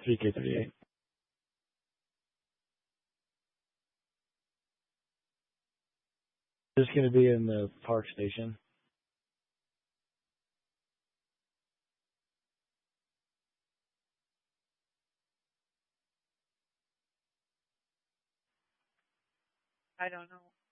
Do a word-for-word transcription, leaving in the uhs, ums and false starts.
three K thirty-eight. Just going to be in the park station. I don't know.